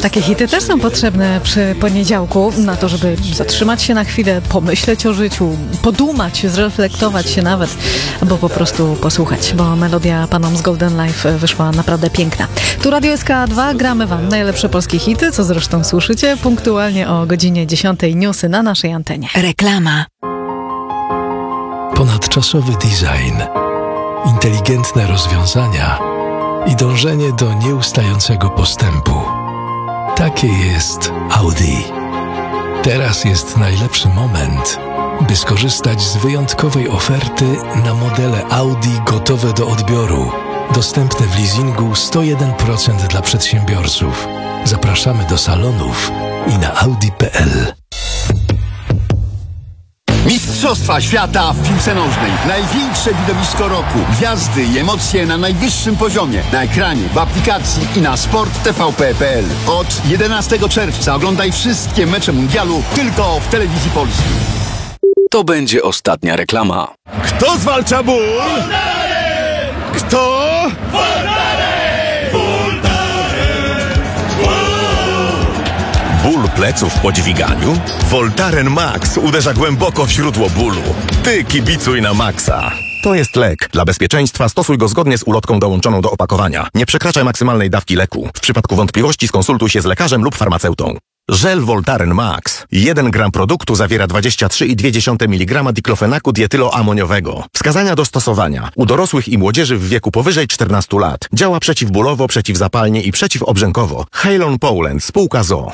Takie hity też są potrzebne przy poniedziałku na to, żeby zatrzymać się na chwilę, pomyśleć o życiu, podumać, zreflektować się nawet, albo po prostu posłuchać, bo melodia panom z Golden Life wyszła naprawdę piękna. Tu Radio SK2, gramy wam najlepsze polskie hity, co zresztą słyszycie, punktualnie o godzinie 10 newsy na naszej antenie. Reklama. Ponadczasowy design, inteligentne rozwiązania i dążenie do nieustającego postępu. Takie jest Audi. Teraz jest najlepszy moment, by skorzystać z wyjątkowej oferty na modele Audi gotowe do odbioru. Dostępne w leasingu 101% dla przedsiębiorców. Zapraszamy do salonów i na audi.pl. Mistrzostwa świata w piłce nożnej. Największe widowisko roku. Gwiazdy i emocje na najwyższym poziomie. Na ekranie, w aplikacji i na sporttvp.pl. Od 11 czerwca oglądaj wszystkie mecze mundialu tylko w telewizji polskiej. To będzie ostatnia reklama. Kto zwalcza ból? Kto? Ból pleców po dźwiganiu? Voltaren Max uderza głęboko w źródło bólu. Ty kibicuj na Maxa. To jest lek. Dla bezpieczeństwa stosuj go zgodnie z ulotką dołączoną do opakowania. Nie przekraczaj maksymalnej dawki leku. W przypadku wątpliwości skonsultuj się z lekarzem lub farmaceutą. Żel Voltaren Max. 1 gram produktu zawiera 23,2 mg diklofenaku dietyloamoniowego. Wskazania do stosowania. U dorosłych i młodzieży w wieku powyżej 14 lat. Działa przeciwbólowo, przeciwzapalnie i przeciwobrzękowo. Halon Poland, spółka ZOO.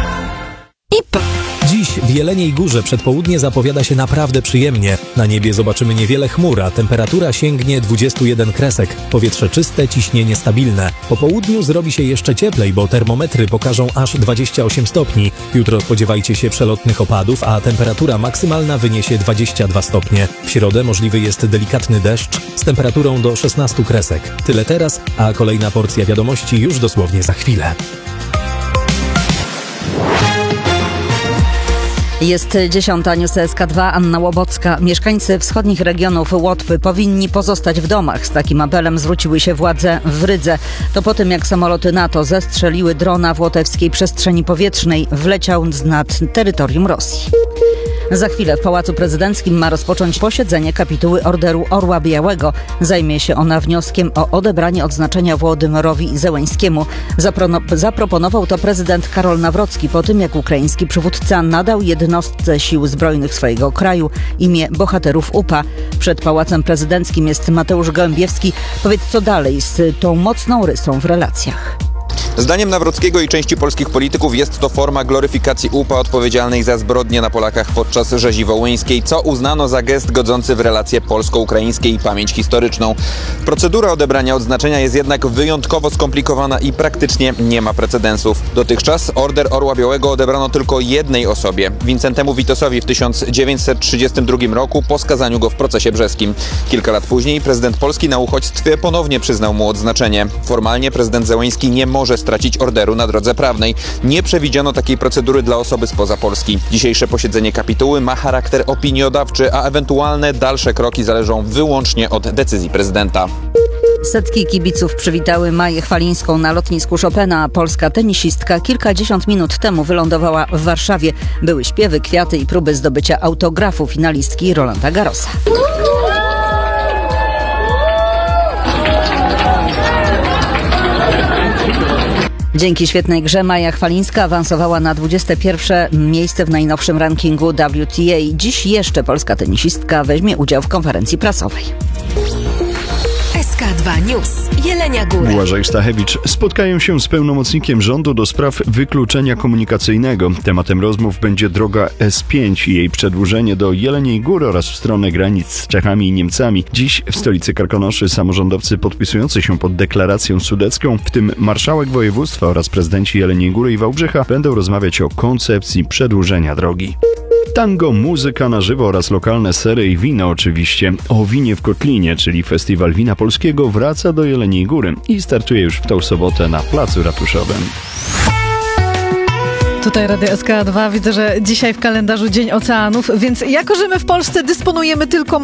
Dziś w Jeleniej Górze przedpołudnie zapowiada się naprawdę przyjemnie. Na niebie zobaczymy niewiele chmur, a temperatura sięgnie 21 kresek. Powietrze czyste, ciśnienie stabilne. Po południu zrobi się jeszcze cieplej, bo termometry pokażą aż 28 stopni. Jutro spodziewajcie się przelotnych opadów, a temperatura maksymalna wyniesie 22 stopnie. W środę możliwy jest delikatny deszcz z temperaturą do 16 kresek. Tyle teraz, a kolejna porcja wiadomości już dosłownie za chwilę. Jest 10, news SK2, Anna Łobocka. Mieszkańcy wschodnich regionów Łotwy powinni pozostać w domach. Z takim apelem zwróciły się władze w Rydze. To po tym, jak samoloty NATO zestrzeliły drona w łotewskiej przestrzeni powietrznej. Wleciał nad terytorium Rosji. Za chwilę w Pałacu Prezydenckim ma rozpocząć posiedzenie kapituły Orderu Orła Białego. Zajmie się ona wnioskiem o odebranie odznaczenia Wołodymyrowi Zełenskiemu. Zaproponował to prezydent Karol Nawrocki po tym, jak ukraiński przywódca nadał jednostce sił zbrojnych swojego kraju imię bohaterów UPA. Przed Pałacem Prezydenckim jest Mateusz Gołębiewski. Powiedz, co dalej z tą mocną rysą w relacjach. Zdaniem Nawrockiego i części polskich polityków jest to forma gloryfikacji UPA odpowiedzialnej za zbrodnie na Polakach podczas rzezi wołyńskiej, co uznano za gest godzący w relacje polsko-ukraińskie i pamięć historyczną. Procedura odebrania odznaczenia jest jednak wyjątkowo skomplikowana i praktycznie nie ma precedensów. Dotychczas Order Orła Białego odebrano tylko jednej osobie, Wincentemu Witosowi w 1932 roku po skazaniu go w procesie brzeskim. Kilka lat później prezydent Polski na uchodźstwie ponownie przyznał mu odznaczenie. Formalnie prezydent Zełenski nie może stracić orderu na drodze prawnej. Nie przewidziano takiej procedury dla osoby spoza Polski. Dzisiejsze posiedzenie kapituły ma charakter opiniodawczy, a ewentualne dalsze kroki zależą wyłącznie od decyzji prezydenta. Setki kibiców przywitały Maję Chwalińską na lotnisku Chopina. Polska tenisistka kilkadziesiąt minut temu wylądowała w Warszawie. Były śpiewy, kwiaty i próby zdobycia autografu finalistki Rolanda Garrosa. Dzięki świetnej grze Maja Chwalińska awansowała na 21. miejsce w najnowszym rankingu WTA. Dziś jeszcze polska tenisistka weźmie udział w konferencji prasowej. SK2 News. Jelenia Góra. Błażej Stachewicz spotkają się z pełnomocnikiem rządu do spraw wykluczenia komunikacyjnego. Tematem rozmów będzie droga S5 i jej przedłużenie do Jeleniej Góry oraz w stronę granic z Czechami i Niemcami. Dziś w stolicy Karkonoszy samorządowcy podpisujący się pod deklaracją sudecką, w tym marszałek województwa oraz prezydenci Jeleniej Góry i Wałbrzycha, będą rozmawiać o koncepcji przedłużenia drogi. Tango, muzyka na żywo oraz lokalne sery i wino oczywiście. O winie w Kotlinie, czyli Festiwal Wina Polskiego, wraca do Jeleniej Góry i startuje już w tą sobotę na Placu Ratuszowym. Tutaj Radio SK2. Widzę, że dzisiaj w kalendarzu Dzień Oceanów, więc jako że my w Polsce dysponujemy tylko